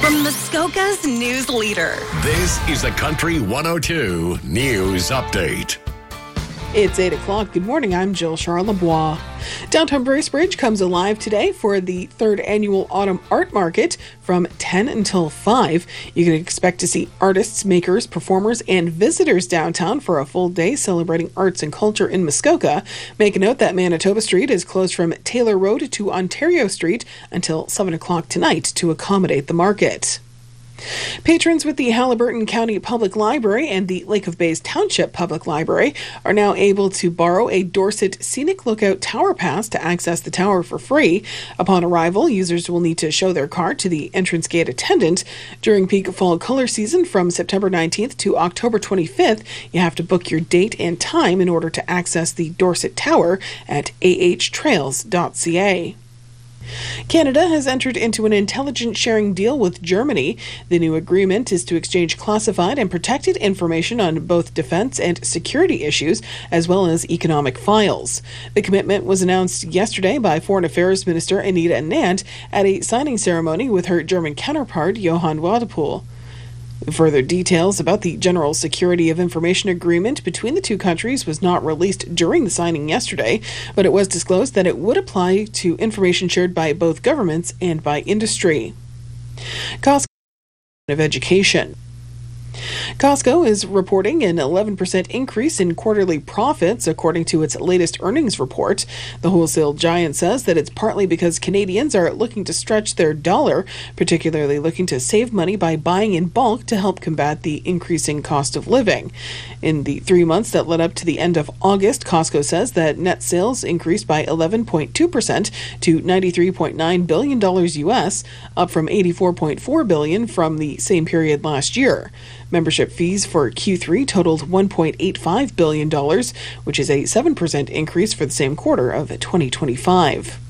from Muskoka's news leader. This is the Country 102 News Update. It's 8 o'clock. Good morning. I'm Jill Charlebois. Downtown Bracebridge comes alive today for the third annual Autumn Art Market from 10 until 5. You can expect to see artists, makers, performers, and visitors downtown for a full day celebrating arts and culture in Muskoka. Make a note that Manitoba Street is closed from Taylor Road to Ontario Street until 7 o'clock tonight to accommodate the market. Patrons with the Haliburton County Public Library and the Lake of Bays Township Public Library are now able to borrow a Dorset Scenic Lookout Tower Pass to access the tower for free. Upon arrival, users will need to show their card to the entrance gate attendant. During peak fall color season from September 19th to October 25th, you have to book your date and time in order to access the Dorset Tower at ahtrails.ca. Canada has entered into an intelligence sharing deal with Germany. The new agreement is to exchange classified and protected information on both defense and security issues, as well as economic files. The commitment was announced yesterday by Foreign Affairs Minister Anita Anand at a signing ceremony with her German counterpart, Johann Wadepool. Further details about the General Security of Information Agreement between the two countries was not released during the signing yesterday, but it was disclosed that it would apply to information shared by both governments and by industry. Costco of Education. Costco is reporting an 11% increase in quarterly profits, according to its latest earnings report. The wholesale giant says that it's partly because Canadians are looking to stretch their dollar, particularly looking to save money by buying in bulk to help combat the increasing cost of living. In the 3 months that led up to the end of August, Costco says that net sales increased by 11.2% to $93.9 billion US, up from $84.4 billion from the same period last year. Membership fees for Q3 totaled $1.85 billion, which is a 7% increase for the same quarter of 2025.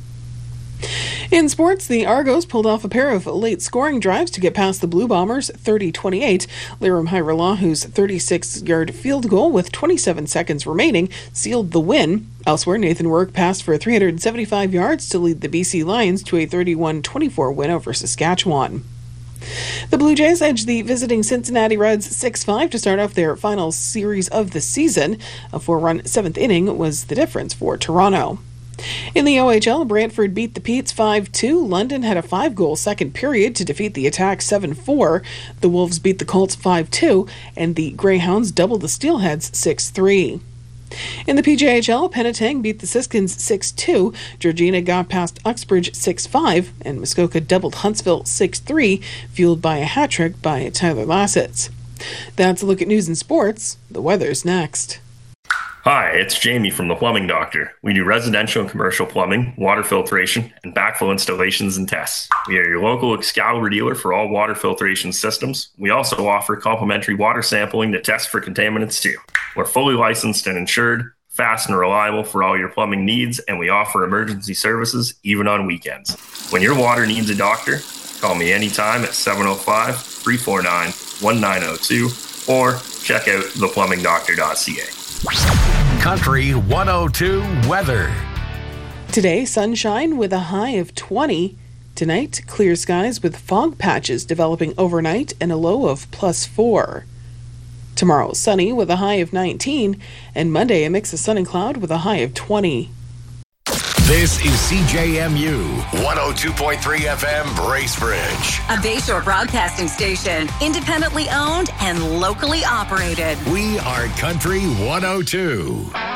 In sports, the Argos pulled off a pair of late scoring drives to get past the Blue Bombers 30-28. Liram Hajrullahu, 36-yard field goal with 27 seconds remaining, sealed the win. Elsewhere, Nathan Work passed for 375 yards to lead the BC Lions to a 31-24 win over Saskatchewan. The Blue Jays edged the visiting Cincinnati Reds 6-5 to start off their final series of the season. A 4-run seventh inning was the difference for Toronto. In the OHL, Brantford beat the Petes 5-2. London had a 5-goal second period to defeat the Attack 7-4. The Wolves beat the Colts 5-2, and the Greyhounds doubled the Steelheads 6-3. In the PJHL, Penetang beat the Siskins 6-2, Georgina got past Uxbridge 6-5, and Muskoka doubled Huntsville 6-3, fueled by a hat-trick by Tyler Lassetz. That's a look at news and sports. The weather's next. Hi, it's Jamie from The Plumbing Doctor. We do residential and commercial plumbing, water filtration, and backflow installations and tests. We are your local Excalibur dealer for all water filtration systems. We also offer complimentary water sampling to test for contaminants too. We're fully licensed and insured, fast and reliable for all your plumbing needs, and we offer emergency services even on weekends. When your water needs a doctor, call me anytime at 705-349-1902 or check out theplumbingdoctor.ca. Country 102 weather. Today, sunshine with a high of 20. Tonight, clear skies with fog patches developing overnight and a low of +4. Tomorrow, sunny with a high of 19. And Monday, a mix of sun and cloud with a high of 20. This is CJMU 102.3 FM Bracebridge. A Bayshore broadcasting station, independently owned and locally operated. We are Country 102.